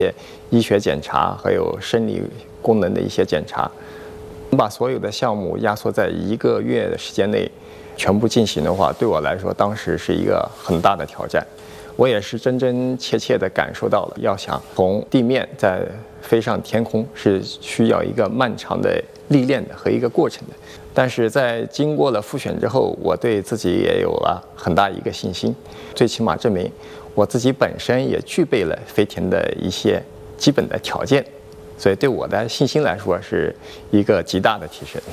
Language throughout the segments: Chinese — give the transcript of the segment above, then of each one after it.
医学检查，还有生理功能的一些检查。把所有的项目压缩在1个月的时间内全部进行的话，对我来说当时是一个很大的挑战。我也是真真切切地感受到了，要想从地面再飞上天空是需要一个漫长的历练的和一个过程的。但是在经过了复选之后，我对自己也有了很大一个信心，最起码证明我自己本身也具备了飞田的一些基本的条件，所以对我的信心来说是一个极大的提升。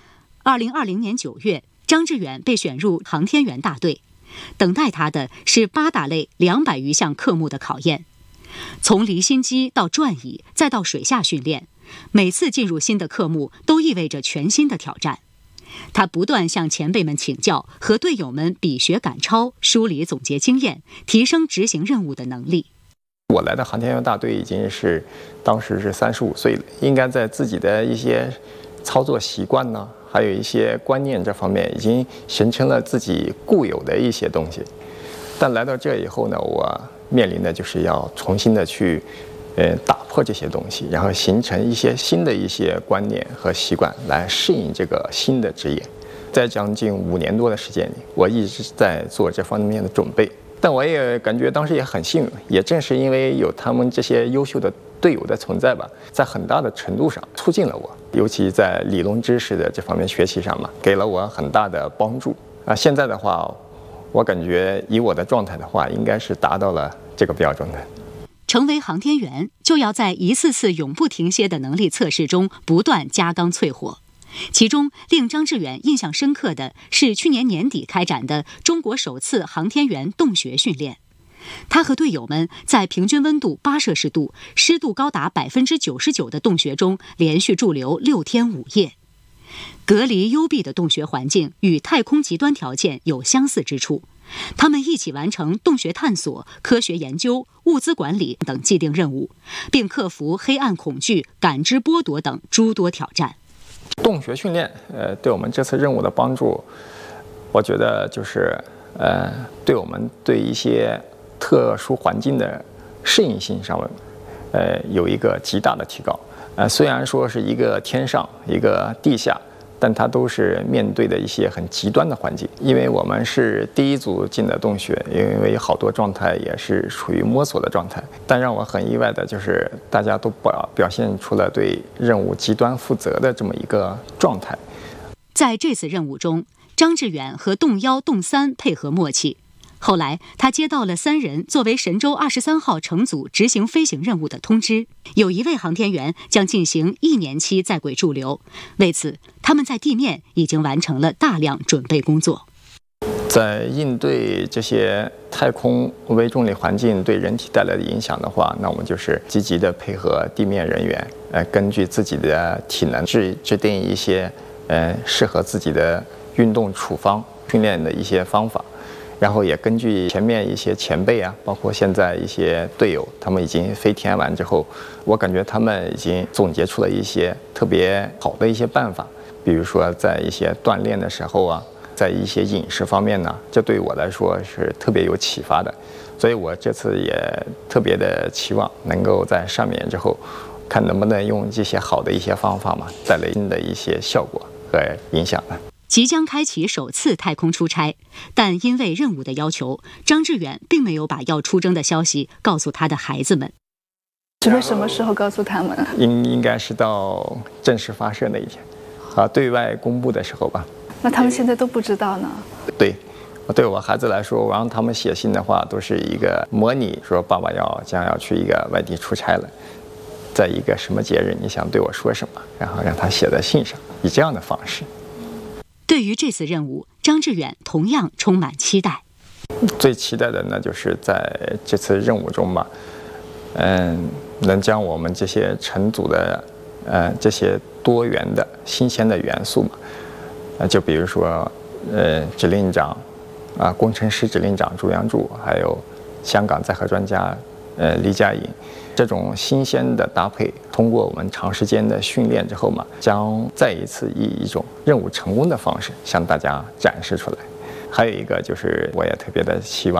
2020年9月，张志远被选入航天员大队，等待他的是8大类200余项科目的考验，从离心机到转椅再到水下训练，每次进入新的科目都意味着全新的挑战。他不断向前辈们请教，和队友们比学赶超，梳理总结经验，提升执行任务的能力。 我来的航天员大队已经是当时是35岁了，应该在自己的一些操作习惯呢，还有一些观念这方面已经形成了自己固有的一些东西。但来到这以后呢，我面临的就是要重新的去打破这些东西，然后形成一些新的一些观念和习惯，来适应这个新的职业。在将近5年多的时间里，我一直在做这方面的准备。但我也感觉当时也很幸运，也正是因为有他们这些优秀的队友的存在吧，在很大的程度上促进了我，尤其在理论知识的这方面学习上嘛，给了我很大的帮助。现在的话，我感觉以我的状态的话，应该是达到了这个标准的。 成为航天员，就要在一次次永不停歇的能力测试中不断加钢淬火。其中令张志远印象深刻的是去年年底开展的中国首次航天员洞穴训练。他和队友们在平均温度8摄氏度、湿度高达99%的洞穴中连续驻留6天5夜。隔离幽闭的洞穴环境与太空极端条件有相似之处，他们一起完成洞穴探索、科学研究、物资管理等既定任务，并克服黑暗恐惧、感知剥夺等诸多挑战。 洞穴训练，对我们这次任务的帮助，我觉得就是对我们对一些特殊环境的适应性上面，有一个极大的提高。虽然说是一个天上，一个地下，但它都是面对的一些很极端的环境。因为我们是第一组进的洞穴，因为好多状态也是处于摸索的状态。但让我很意外的就是大家都表现出了对任务极端负责的这么一个状态。 在这次任务中，张志远和洞1、洞3配合默契。后来，他接到了3人作为神舟23号乘组执行飞行任务的通知，有1位航天员将进行1年期在轨驻留。为此，他们在地面已经完成了大量准备工作。 在应对这些太空微重力环境对人体带来的影响的话，那我们就是积极的配合地面人员，根据自己的体能制定一些适合自己的运动处方、训练的一些方法。然后也根据前面一些前辈啊，包括现在一些队友，他们已经飞天完之后，我感觉他们已经总结出了一些特别好的一些办法，比如说在一些锻炼的时候啊，在一些饮食方面呢，这对我来说是特别有启发的。所以我这次也特别的期望能够在上面之后，看能不能用这些好的一些方法嘛，带来新的一些效果和影响呢。 即将开启首次太空出差，但因为任务的要求，张志远并没有把要出征的消息告诉他的孩子们。 准备什么时候告诉他们？ 应该是到正式发射那一天，对外公布的时候吧。 那他们现在都不知道呢？ 对，对我孩子来说，我让他们写信的话，都是一个模拟，说爸爸将要去一个外地出差了，在一个什么节日，你想对我说什么，然后让他写在信上，以这样的方式。 对于这次任务，张志远同样充满期待。 最期待的呢，就是在这次任务中吧，能将我们这些乘组的这些多元的新鲜的元素嘛，就比如说指令长工程师指令长朱阳柱，还有香港载荷专家李佳颖，这种新鲜的搭配，通过我们长时间的训练之后嘛，将再一次以一种任务成功的方式向大家展示出来。还有一个就是，我也特别的希望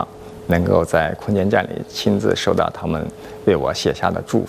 能够在空间站里亲自收到他们为我写下的祝福。